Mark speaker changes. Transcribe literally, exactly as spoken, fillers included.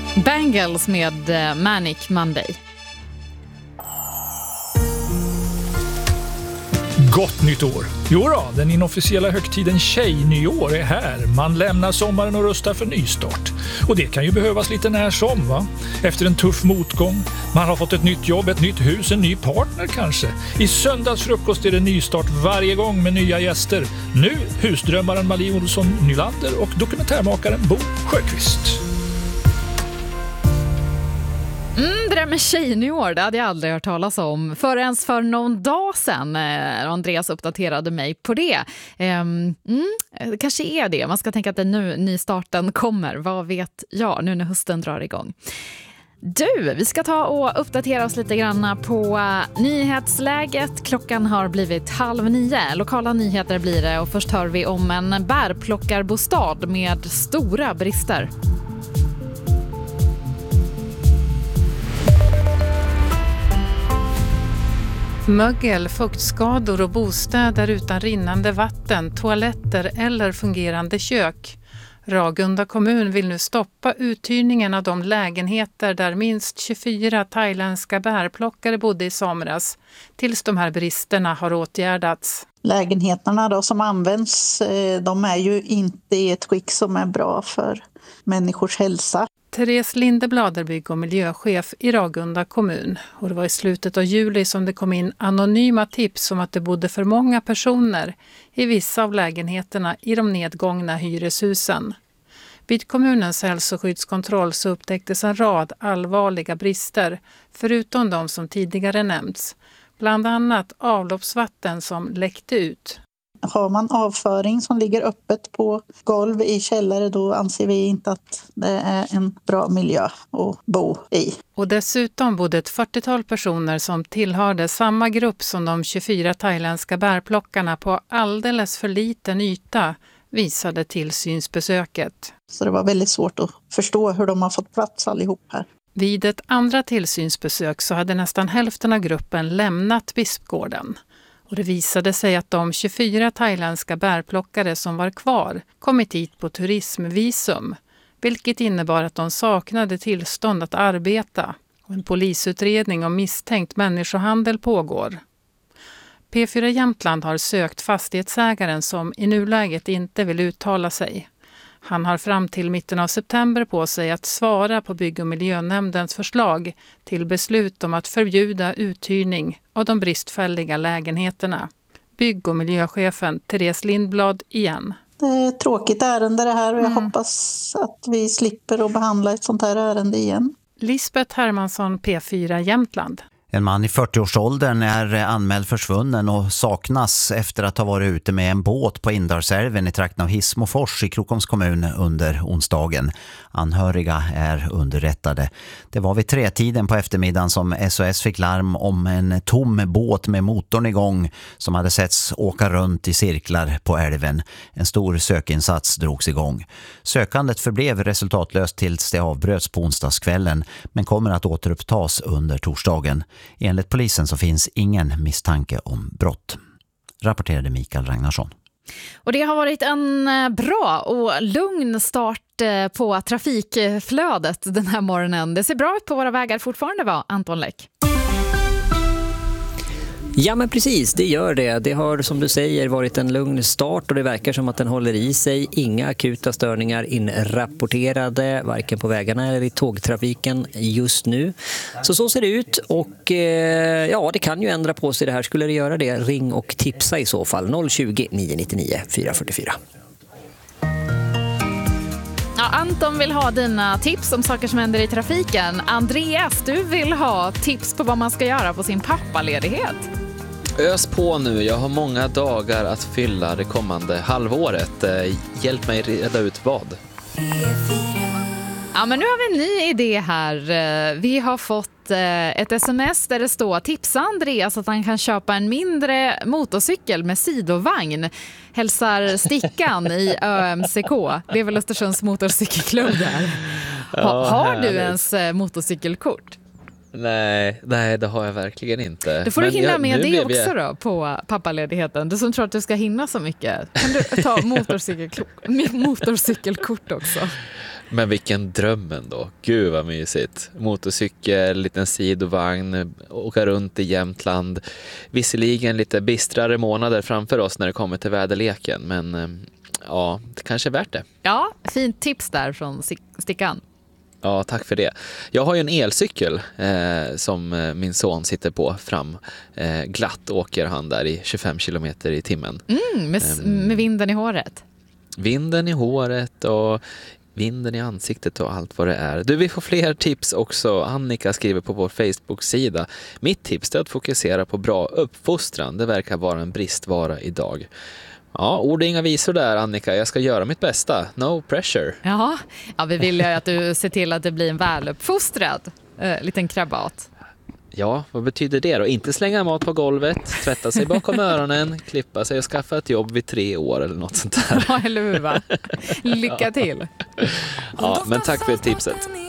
Speaker 1: Bangles med Manic Monday.
Speaker 2: Gott nytt år! Jo då, den inofficiella högtiden Tjejnyår är här. Man lämnar sommaren och rustar för nystart. Och det kan ju behövas lite när som, va? Efter en tuff motgång. Man har fått ett nytt jobb, ett nytt hus, en ny partner kanske. I söndags frukost är det nystart varje gång med nya gäster. Nu husdrömmaren Malie Olsson Nylander och dokumentärmakaren Bo Sjöqvist.
Speaker 1: Mm, det där med Tjejnyår, det hade jag aldrig hört talas om förrän för någon dag sedan. Eh, Andreas uppdaterade mig på det. Eh, mm, det kanske är det. Man ska tänka att det nu nystarten kommer. Vad vet jag nu när hösten drar igång. Du, vi ska ta och uppdatera oss lite grann på uh, nyhetsläget. Klockan har blivit halv nio. Lokala nyheter blir det och först hör vi om en bärplockarbostad med stora brister.
Speaker 3: Mögel, fuktskador och bostäder utan rinnande vatten, toaletter eller fungerande kök. Ragunda kommun vill nu stoppa uthyrningen av de lägenheter där minst tjugofyra thailändska bärplockare bodde i somras, tills de här bristerna har åtgärdats.
Speaker 4: Lägenheterna då som används, de är ju inte i ett skick som är bra för människors hälsa.
Speaker 3: Therese Lindeblad, bygg- och miljöchef i Ragunda kommun. Och det var i slutet av juli som det kom in anonyma tips om att det bodde för många personer i vissa av lägenheterna i de nedgångna hyreshusen. Vid kommunens hälsoskyddskontroll så upptäcktes en rad allvarliga brister, förutom de som tidigare nämnts. Bland annat avloppsvatten som läckte ut.
Speaker 4: Har man avföring som ligger öppet på golv i källare, då anser vi inte att det är en bra miljö att bo i.
Speaker 3: Och dessutom bodde ett fyrtiotal personer som tillhörde samma grupp som de tjugofyra thailändska bärplockarna på alldeles för liten yta, visade tillsynsbesöket.
Speaker 4: Så det var väldigt svårt att förstå hur de har fått plats allihop här.
Speaker 3: Vid ett andra tillsynsbesök så hade nästan hälften av gruppen lämnat Bispgården. Och det visade sig att de tjugofyra thailändska bärplockare som var kvar kommit hit på turismvisum, vilket innebar att de saknade tillstånd att arbeta. Och en polisutredning om misstänkt människohandel pågår. P fyra Jämtland har sökt fastighetsägaren som i nuläget inte vill uttala sig. Han har fram till mitten av september på sig att svara på bygg- och miljönämndens förslag till beslut om att förbjuda uthyrning av de bristfälliga lägenheterna. Bygg- och miljöchefen Therese Lindblad igen.
Speaker 4: Det är ett tråkigt ärende det här och jag mm. hoppas att vi slipper att behandla ett sånt här ärende igen.
Speaker 3: Lisbeth Hermansson, P fyra Jämtland.
Speaker 5: En man i fyrtioårsåldern är anmäld försvunnen och saknas efter att ha varit ute med en båt på Indarsälven i trakten av Hismofors i Krokoms kommun under onsdagen. Anhöriga är underrättade. Det var vid tretiden på eftermiddagen som S O S fick larm om en tom båt med motorn igång som hade setts åka runt i cirklar på älven. En stor sökinsats drogs igång. Sökandet förblev resultatlöst tills det avbröts på onsdagskvällen men kommer att återupptas under torsdagen. Enligt polisen så finns ingen misstanke om brott, rapporterade Mikael Ragnarsson.
Speaker 1: Och det har varit en bra och lugn start på trafikflödet den här morgonen. Det ser bra ut på våra vägar fortfarande, va, Anton Läck?
Speaker 6: Ja, men precis, det gör det. Det har, som du säger, varit en lugn start och det verkar som att den håller i sig. Inga akuta störningar inrapporterade, varken på vägarna eller i tågtrafiken just nu. Så så ser det ut och eh, ja, det kan ju ändra på sig det här. Skulle det göra det, ring och tipsa i så fall. noll tjugo, nio nittionio, fyra fyrtiofyra.
Speaker 1: Ja, Anton vill ha dina tips om saker som händer i trafiken. Andreas, du vill ha tips på vad man ska göra på sin pappaledighet.
Speaker 7: Ös på nu, jag har många dagar att fylla det kommande halvåret. Hjälp mig reda ut vad.
Speaker 1: Ja, men nu har vi en ny idé här. Vi har fått ett sms där det står: tipsa Andreas att han kan köpa en mindre motorcykel med sidovagn. Hälsar Stickan i Ö M C K. Det är väl Östersunds motorcykelklubb där. Ha, har du ens motorcykelkort?
Speaker 7: Nej, nej, det har jag verkligen inte.
Speaker 1: Då får Men du hinna jag, med det också jag... då på pappaledigheten. Du som tror att du ska hinna så mycket. Kan du ta motorcykelkort, motorcykelkort också?
Speaker 7: Men vilken dröm ändå. Gud vad mysigt. Motorcykel, liten sidovagn, åka runt i Jämtland. Visserligen lite bistrare månader framför oss när det kommer till väderleken. Men ja, det kanske är värt det.
Speaker 1: Ja, fint tips där från Stickan.
Speaker 7: Ja, tack för det. Jag har ju en elcykel eh, som min son sitter på fram. Eh, glatt åker han där i tjugofem kilometer i timmen.
Speaker 1: Mm, med, um, med vinden i håret.
Speaker 7: Vinden i håret och vinden i ansiktet och allt vad det är. Du, vi får fler tips också. Annika skriver på vår Facebook-sida. Mitt tips är att fokusera på bra uppfostran. Det verkar vara en bristvara idag. Ja, ord och inga visor där, Annika. Jag ska göra mitt bästa. No pressure.
Speaker 1: Ja, ja vi vill ju att du ser till att det blir en väluppfostrad eh, liten krabat.
Speaker 7: Ja, vad betyder det då? Inte slänga mat på golvet, tvätta sig bakom öronen, klippa sig och skaffa ett jobb vid tre år eller något sånt där.
Speaker 1: Ja, eller hur va? Lycka till.
Speaker 7: Ja, men tack för tipset.